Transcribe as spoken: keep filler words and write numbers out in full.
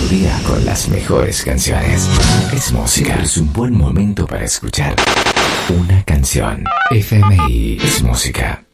tu día con las mejores canciones. Es música, es un buen momento para escuchar una canción. F M I es música.